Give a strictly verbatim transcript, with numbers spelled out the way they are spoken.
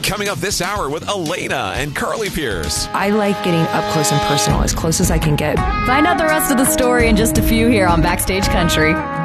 Coming up this hour with Elena and Carly Pierce. I like getting up close and personal, as close as I can get. Find out the rest of the story in just a few here on Backstage Country.